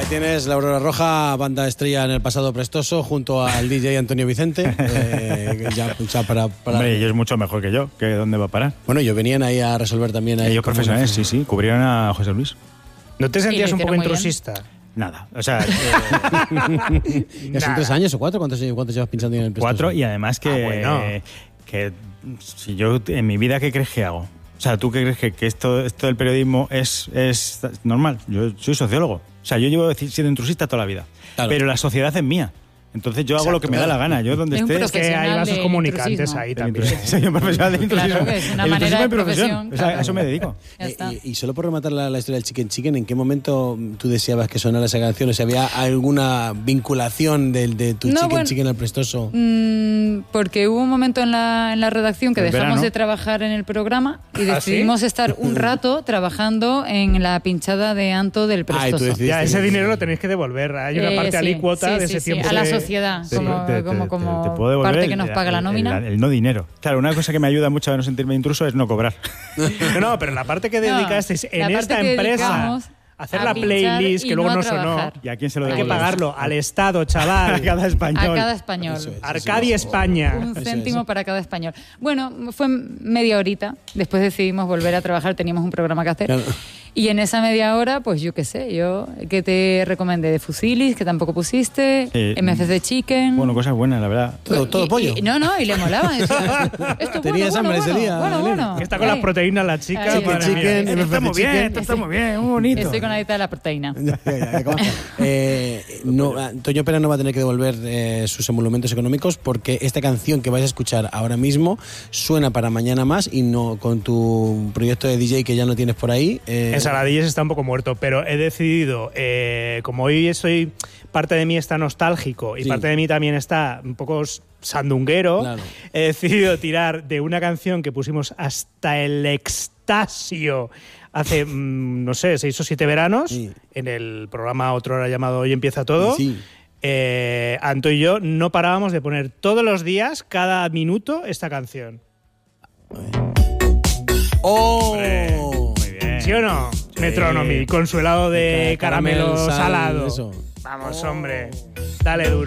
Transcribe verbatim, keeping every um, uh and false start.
tienes la Aurora Roja, banda estrella en el pasado prestoso, junto al D J Antonio Vicente. Eh, ya, ya para, para... Hombre, ellos mucho mejor que yo, que dónde va a parar. Bueno, ellos venían ahí a resolver también. Ahí ellos profesionales, sí, sí, cubrieron a José Luis. ¿No te sentías un poco intrusista? Nada, o sea... Eh... ¿Ya son tres años o cuatro? ¿Cuántos, cuántos llevas pinchando en el prestoso? Cuatro, y además que... Ah, bueno. que si yo, en mi vida, ¿qué crees que hago? O sea, ¿tú qué crees que, que esto, esto del periodismo es, es normal? Yo soy sociólogo. O sea, yo llevo siendo intrusista toda la vida. Claro. Pero la sociedad es mía. Entonces yo Exacto, hago lo que me da la gana. Yo donde es esté... Es que hay vasos comunicantes ahí también. Soy un profesional de intrusismo. Claro, que es una manera de profesión. Claro. O sea, a eso me dedico. Eh, y, y solo por rematar la, la historia del Chicken Chicken, ¿en qué momento tú deseabas que sonara esa canción? O sea, ¿había alguna vinculación de, de tu no, Chicken bueno, Chicken al prestoso? Mmm, porque hubo un momento en la, en la redacción que el dejamos verano. de trabajar en el programa y decidimos ¿Ah, sí? estar un rato trabajando en la pinchada de Anto del prestoso. Ay, ya, ese dinero lo tenéis que devolver. Hay una parte eh, sí, alícuota sí, de sí, ese sí, tiempo. A la de... sociedad, sí, como, te, te, como, como te, te puedo devolver parte que nos el, paga la nómina. El, el, el no dinero. Claro, una cosa que me ayuda mucho a no sentirme intruso es no cobrar. No, no, pero la parte que dedicasteis no, en esta empresa... Hacer la playlist que luego no, no sonó. ¿Y a quién se lo Hay devolvemos? que pagarlo al Estado, chaval. A cada español. A cada español. Eso es, Arcadia, eso es. España. Un céntimo para cada español. Bueno, fue media horita. Después decidimos volver a trabajar. Teníamos un programa que hacer. Claro. Y en esa media hora, pues yo qué sé, yo que te recomendé de Fusilis, que tampoco pusiste, eh, M F C Chicken. Bueno, cosas buenas, la verdad. Todo, todo y, pollo. Y, no, no, y le molaba. Esto, esto Tenías bueno, hambre bueno, ese día. Bueno, bueno. Que está con Ay. las proteínas la chica. Ay, Chicken, chicken, esto está muy bien, esto está muy bien, muy bonito. Estoy con la dieta de la proteína. Ya, ya, ya, ya, eh, no, Toño Pera no va a tener que devolver eh, sus emolumentos económicos porque esta canción que vais a escuchar ahora mismo suena para mañana más y no con tu proyecto de D J que ya no tienes por ahí. Eh... En Saladillas está un poco muerto, pero he decidido, eh, como hoy estoy, parte de mí está nostálgico y sí. parte de mí también está un poco sandunguero, claro. He decidido tirar de una canción que pusimos hasta el extasio hace, mmm, no sé, seis o siete veranos, sí. en el programa Otra Hora llamado Hoy Empieza Todo. Sí. Eh, Anto y yo no parábamos de poner todos los días, cada minuto, esta canción. ¡Oh! Hombre, muy bien. ¿Sí o no? Sí. Metronomy, con su helado de caramelo, caramelo salado. Eso. Vamos, hombre. Dale duro.